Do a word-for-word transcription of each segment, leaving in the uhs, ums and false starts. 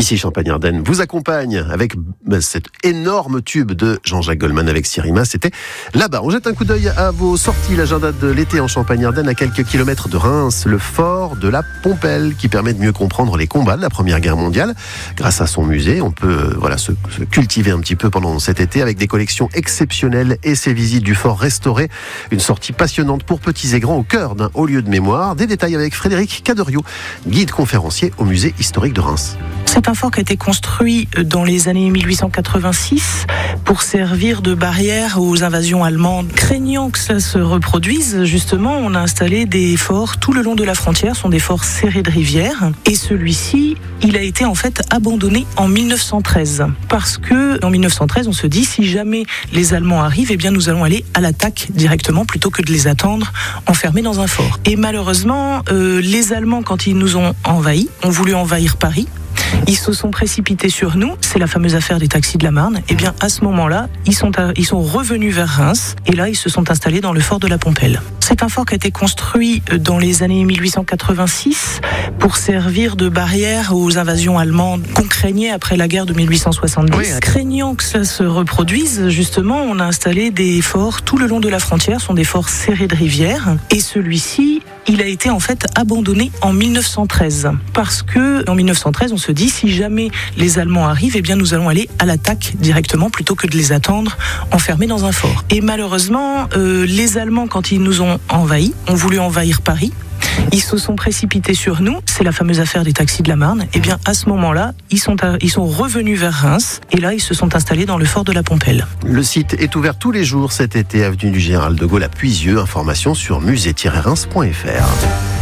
Ici Champagne-Ardenne vous accompagne avec cet énorme tube de Jean-Jacques Goldman avec Sirima. C'était là-bas. On jette un coup d'œil à vos sorties, l'agenda de l'été en Champagne-Ardenne à quelques kilomètres de Reims, le fort de la Pompelle qui permet de mieux comprendre les combats de la Première Guerre mondiale. Grâce à son musée, on peut euh, voilà, se, se cultiver un petit peu pendant cet été avec des collections exceptionnelles et ses visites du fort restauré. Une sortie passionnante pour petits et grands au cœur d'un haut lieu de mémoire. Des détails avec Frédéric Caderiot, guide conférencier au musée historique de Reims. C'est un fort qui a été construit dans les années mille huit cent quatre-vingt-six pour servir de barrière aux invasions allemandes. Craignant que ça se reproduise, justement, on a installé des forts tout le long de la frontière. Ce sont des forts serrés de rivière. Et celui-ci, il a été en fait abandonné en mille neuf cent treize. Parce que en mille neuf cent treize, on se dit, si jamais les Allemands arrivent, eh bien nous allons aller à l'attaque directement plutôt que de les attendre enfermés dans un fort. Et malheureusement, euh, les Allemands, quand ils nous ont envahis, ont voulu envahir Paris. Ils se sont précipités sur nous, c'est la fameuse affaire des taxis de la Marne. Et bien à ce moment-là, ils sont, à, ils sont revenus vers Reims et là ils se sont installés dans le fort de la Pompelle. C'est un fort qui a été construit dans les années mille huit cent quatre-vingt-six pour servir de barrière aux invasions allemandes qu'on craignait après la guerre de mille huit cent soixante-dix. Oui. Craignant que ça se reproduise, justement, on a installé des forts tout le long de la frontière, ce sont des forts serrés de rivière. Et celui-ci, il a été en fait abandonné en mille neuf cent treize. Parce que en mille neuf cent treize, on se dit, si jamais les Allemands arrivent, eh bien nous allons aller à l'attaque directement plutôt que de les attendre enfermés dans un fort. Et malheureusement, euh, les Allemands, quand ils nous ont envahis, ont voulu envahir Paris. Ils se sont précipités sur nous, c'est la fameuse affaire des taxis de la Marne. Et bien à ce moment-là, ils sont, à, ils sont revenus vers Reims et là ils se sont installés dans le fort de la Pompelle. Le site est ouvert tous les jours cet été, avenue du Général de Gaulle à Puisieux. Information sur musée tiret reims point f r.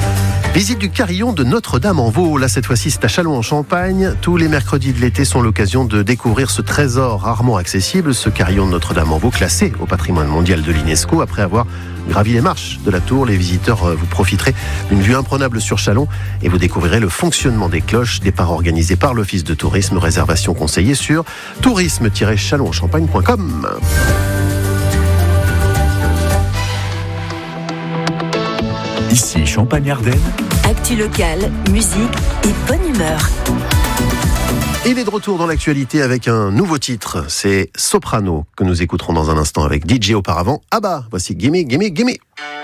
Visite du carillon de Notre-Dame-en-Vaux. Là, cette fois-ci, c'est à Châlons-en-Champagne. Tous les mercredis de l'été sont l'occasion de découvrir ce trésor rarement accessible, ce carillon de Notre-Dame-en-Vaux, classé au patrimoine mondial de l'UNESCO. Après avoir gravi les marches de la tour, les visiteurs, vous profiterez d'une vue imprenable sur Châlons et vous découvrirez le fonctionnement des cloches. Départ organisé par l'Office de tourisme. Réservation conseillée sur tourisme tiret châlons en champagne point com. Ici Champagne-Ardenne. Actu locale, musique et bonne humeur. Il est de retour dans l'actualité avec un nouveau titre. C'est Soprano que nous écouterons dans un instant avec D J auparavant. Ah bah, voici Gimme, Gimme, Gimme.